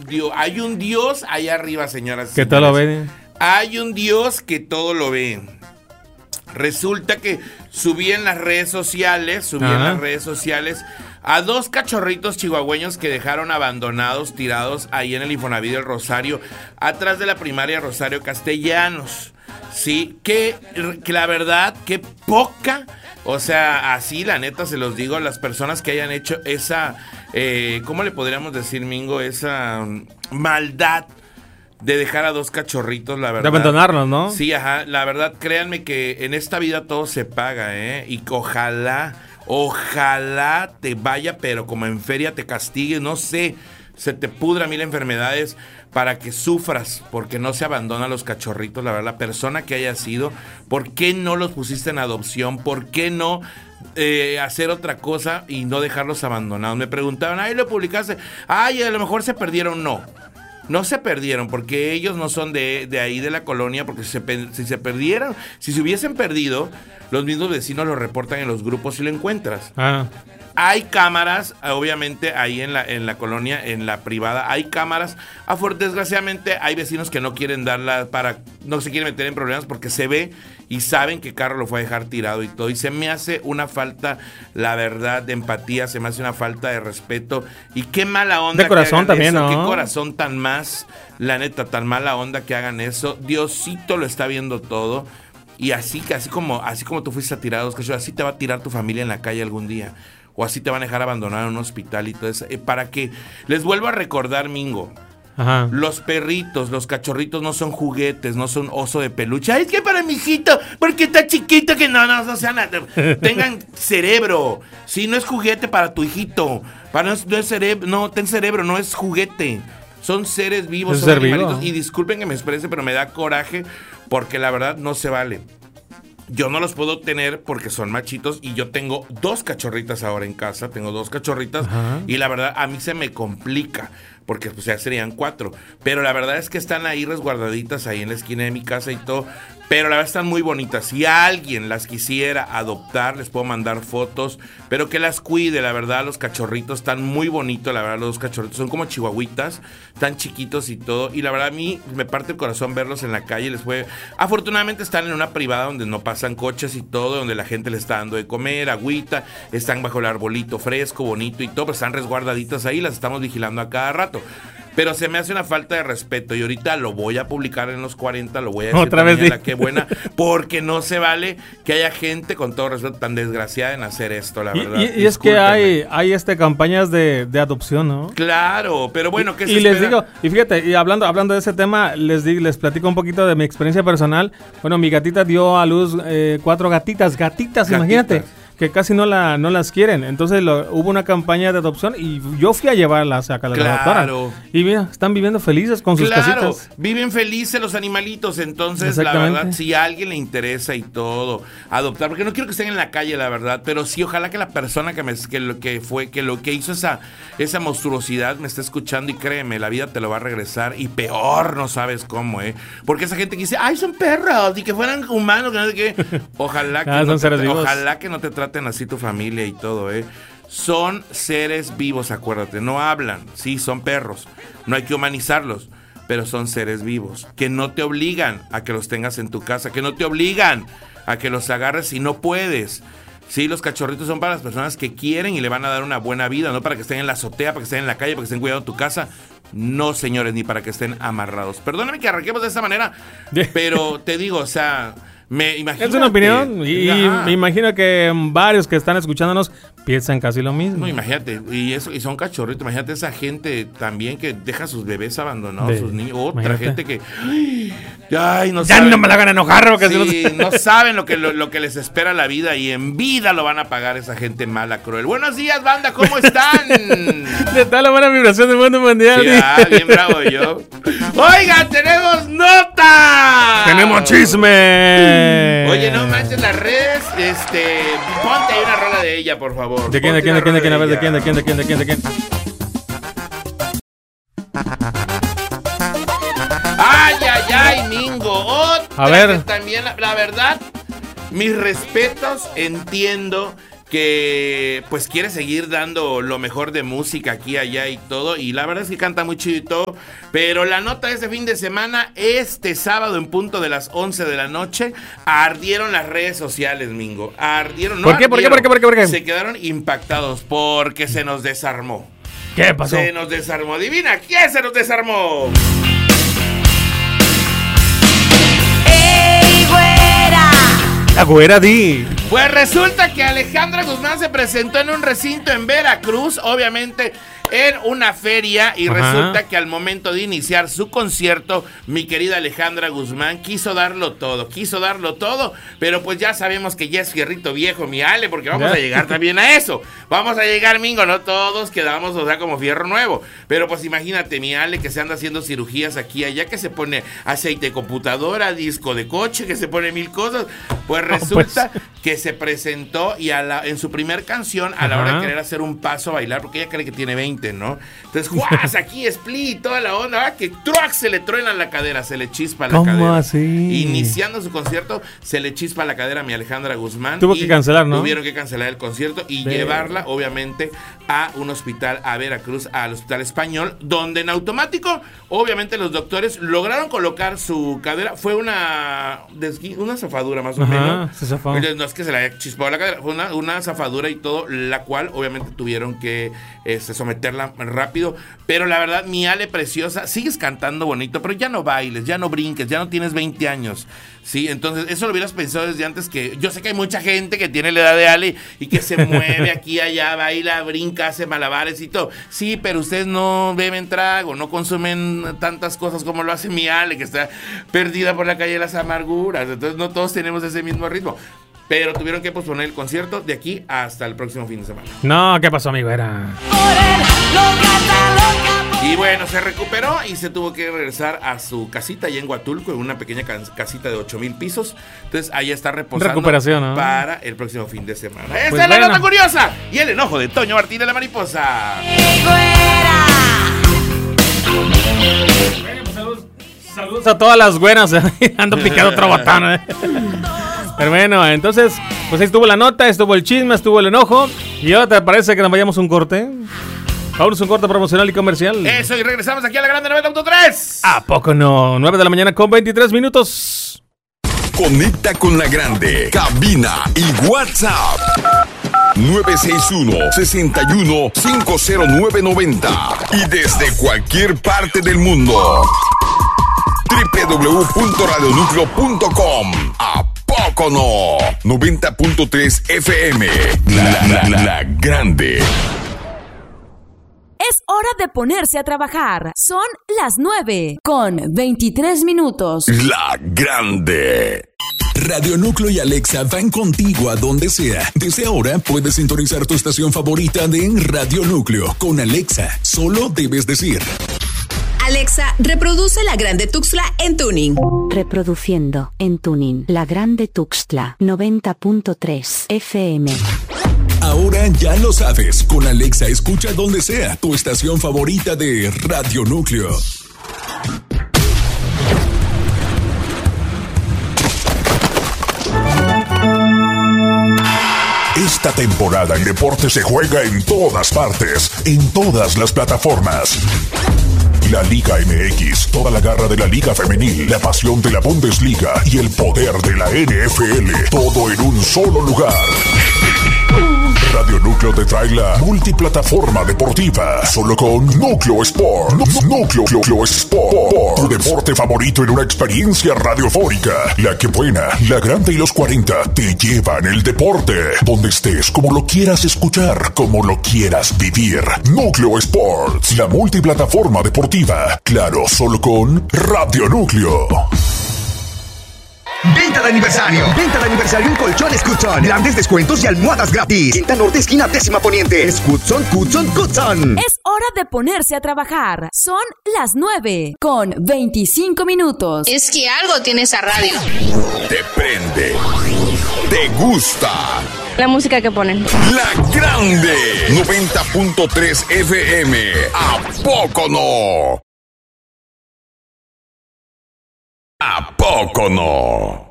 hay un Dios allá arriba, señoras y Que señores. todo lo ve. Hay un Dios que todo lo ve. Resulta que subí en las redes sociales a 2 cachorritos chihuahueños que dejaron abandonados, tirados ahí en el Infonavit del Rosario, atrás de la primaria Rosario Castellanos. Sí, que la verdad, qué poca, o sea, así la neta se los digo, las personas que hayan hecho esa, ¿cómo le podríamos decir, Mingo? Esa maldad de dejar a 2 cachorritos, la verdad. De abandonarlos, ¿no? Sí, ajá, la verdad, créanme que en esta vida todo se paga, y que ojalá te vaya, pero como en feria te castigue, no sé, se te pudra 1000 enfermedades para que sufras, porque no se abandonan los cachorritos, la verdad, la persona que haya sido, ¿por qué no los pusiste en adopción? ¿Por qué no hacer otra cosa y no dejarlos abandonados? Me preguntaban, ay, lo publicaste, ay, a lo mejor se perdieron. No se perdieron, porque ellos no son de ahí de la colonia, porque si se perdieran, si se hubiesen perdido, los mismos vecinos lo reportan en los grupos y lo encuentras. Hay cámaras, obviamente, ahí en la colonia, en la privada, hay cámaras. Desgraciadamente, hay vecinos que no quieren no se quieren meter en problemas porque se ve y saben que Carlos lo fue a dejar tirado y todo. Y se me hace una falta, la verdad, de empatía, se me hace una falta de respeto. Y qué mala onda. De corazón también, eso, ¿no? Qué corazón tan más, la neta, tan mala onda que hagan eso. Diosito lo está viendo todo. Y así como tú fuiste a tirar a 2 cachorros, así te va a tirar tu familia en la calle algún día. O así te van a dejar abandonar en un hospital y todo eso. Para que les vuelvo a recordar, Mingo. Ajá. Los perritos, los cachorritos no son juguetes, no son oso de peluche. Ay, es que para mi hijito, porque está chiquito, que no sean nada. Tengan cerebro. Sí, no es juguete para tu hijito. No es cerebro, no, ten cerebro, no es juguete. Son seres vivos, son animalitos. Y disculpen que me exprese, pero me da coraje porque la verdad no se vale. Yo no los puedo tener porque son machitos y yo tengo 2 cachorritas ahora en casa, tengo 2 cachorritas. Ajá. Y la verdad a mí se me complica porque pues ya serían 4, pero la verdad es que están ahí resguardaditas ahí en la esquina de mi casa y todo, pero la verdad están muy bonitas. Si alguien las quisiera adoptar, les puedo mandar fotos, pero que las cuide, la verdad, los cachorritos están muy bonitos, la verdad, los 2 cachorritos son como chihuahuitas, tan chiquitos y todo, y la verdad a mí me parte el corazón verlos en la calle. Afortunadamente están en una privada donde no pasan coches y todo, donde la gente les está dando de comer, agüita, están bajo el arbolito fresco, bonito y todo, pero están resguardaditas ahí, las estamos vigilando a cada rato. Pero se me hace una falta de respeto y ahorita lo voy a publicar en los 40, lo voy a decir otra vez, la que buena, porque no se vale que haya gente, con todo respeto, tan desgraciada en hacer esto, la verdad. Y es que hay campañas de adopción, ¿no? Claro, pero bueno, ¿qué se espera? Les digo, y fíjate, y hablando de ese tema, les platico un poquito de mi experiencia personal. Bueno, mi gatita dio a luz 4 gatitas, imagínate. Que casi no las quieren. Entonces hubo una campaña de adopción y yo fui a llevarlas acá a la adoptora. Y mira, están viviendo felices con sus casitas. Viven felices los animalitos. Entonces, la verdad, si a alguien le interesa y todo, adoptar, porque no quiero que estén en la calle, la verdad, pero sí, ojalá que la persona que hizo esa monstruosidad me esté escuchando y créeme, la vida te lo va a regresar y peor, no sabes cómo, porque esa gente que dice, ay, son perros y que fueran humanos, que no sé qué. Ojalá que no te traten así tu familia y todo, Son seres vivos, acuérdate, no hablan, sí, son perros, no hay que humanizarlos, pero son seres vivos, que no te obligan a que los tengas en tu casa, que no te obligan a que los agarres si no puedes. Sí, los cachorritos son para las personas que quieren y le van a dar una buena vida, no para que estén en la azotea, para que estén en la calle, para que estén cuidando tu casa. No, señores, ni para que estén amarrados. Perdóname que arranquemos de esa manera, pero te digo, o sea, es una opinión y me imagino que varios que están escuchándonos piensan casi lo mismo. No, imagínate, y son cachorritos, imagínate esa gente también que deja a sus bebés abandonados, sus niños, otra gente que no me la hagan enojar porque no saben lo que les espera la vida y en vida lo van a pagar esa gente mala, cruel. Buenos días, banda, ¿cómo están? De tal la buena vibración del mundo mundial. Sí, bien bravo yo. Oigan, tenemos nota. Tenemos chisme. Oye, no manches las redes, ponte ahí una rola de ella, por favor. ¿De quién? A ver, ¿de quién? Ay, Mingo. A ver. También, la verdad, mis respetos, entiendo que pues quiere seguir dando lo mejor de música aquí, allá y todo, y la verdad es que canta muy chido y todo, pero la nota de este fin de semana, este sábado en punto de las 11 de la noche, ardieron las redes sociales, Mingo, ardieron. ¿Por qué? ¿Por qué? Se quedaron impactados porque se nos desarmó. ¿Qué pasó? Se nos desarmó, adivina, ¿quién se nos desarmó? ¡Ey, güera! La güera di. Pues resulta que Alejandra Guzmán se presentó en un recinto en Veracruz, obviamente en una feria, y resulta que al momento de iniciar su concierto, mi querida Alejandra Guzmán quiso darlo todo, pero pues ya sabemos que ya es fierrito viejo, mi Ale, porque vamos a llegar también a eso, vamos a llegar, Mingo, no todos quedamos, o sea, como fierro nuevo, pero pues imagínate, mi Ale, que se anda haciendo cirugías aquí y allá, que se pone aceite de computadora, disco de coche, que se pone mil cosas, pues resulta que se presentó y en su primer canción, a la hora de querer hacer un paso a bailar, porque ella cree que tiene 20, ¿no? Entonces, ¡juas! Aquí split, toda la onda, que ¡truac! Se le truena la cadera, se le chispa la cadera. ¿Cómo así? Iniciando su concierto, se le chispa la cadera a mi Alejandra Guzmán. Tuvo que cancelar, ¿no? Tuvieron que cancelar el concierto y llevarla, obviamente, a un hospital, a Veracruz, al Hospital Español, donde en automático, obviamente, los doctores lograron colocar su cadera. Fue una zafadura, más o menos. Se zafó. Entonces, no es que se le haya chispado la cadera, fue una zafadura y todo, la cual, obviamente, tuvieron que someterla rápido, pero la verdad, mi Ale preciosa, sigues cantando bonito, pero ya no bailes, ya no brinques, ya no tienes 20 años, ¿sí? Entonces, eso lo hubieras pensado desde antes, que yo sé que hay mucha gente que tiene la edad de Ale y que se mueve aquí, allá, baila, brinca, hace malabares y todo, sí, pero ustedes no beben trago, no consumen tantas cosas como lo hace mi Ale, que está perdida por la calle de las amarguras, entonces no todos tenemos ese mismo ritmo. Pero tuvieron que posponer el concierto de aquí hasta el próximo fin de semana. No, ¿qué pasó, amigo? Y bueno, se recuperó y se tuvo que regresar a su casita allá en Huatulco, en una pequeña casita de 8,000 pisos. Entonces, allá está reposando. Recuperación, ¿no? Para el próximo fin de semana. Pues ¡Esta es la nota curiosa! Y el enojo de Toño Martínez la mariposa. ¡Ey, güera! Saludos a todas las buenas. Ando picado otro botón. Pero bueno, entonces, pues ahí estuvo la nota, estuvo el chisme, estuvo el enojo. ¿Y ahora te parece que nos vayamos a un corte? Vamos a un corte promocional y comercial. Eso, y regresamos aquí a la Grande 90.3. ¿A poco no? 9 de la mañana con 23 minutos. Conecta con la Grande, cabina y WhatsApp 961-61-50990 y desde cualquier parte del mundo www.radionucleo.com. ¿A poco no? 90.3 FM, la Grande. Es hora de ponerse a trabajar. Son las 9 con 23 minutos. La Grande. Radio Núcleo y Alexa van contigo a donde sea. Desde ahora puedes sintonizar tu estación favorita de Radio Núcleo. Con Alexa, solo debes decir: Alexa, reproduce La Grande Tuxtla en tuning. Reproduciendo en tuning La Grande Tuxtla 90.3 FM. Ahora ya lo sabes, con Alexa escucha donde sea tu estación favorita de Radio Núcleo. Esta temporada el deporte se juega en todas partes, en todas las plataformas. La Liga MX, toda la garra de la Liga Femenil, la pasión de la Bundesliga y el poder de la NFL, todo en un solo lugar. Radio Núcleo te trae la multiplataforma deportiva, solo con Núcleo Sport. Núcleo Sport, tu deporte favorito en una experiencia radiofónica. La que buena, la grande y los 40 te llevan el deporte, donde estés, como lo quieras escuchar, como lo quieras vivir. Núcleo Sports, la multiplataforma deportiva, claro, solo con Radio Núcleo. Venta de aniversario en Colchones Cutzon. Grandes descuentos y almohadas gratis. Quinta Norte, esquina 10ª Poniente. Es Cutzon. Es hora de ponerse a trabajar. Son las 9 con 25 minutos. Es que algo tiene esa radio. Te prende. Te gusta. La música que ponen. La Grande 90.3 FM. ¿A poco no? ¿A poco no?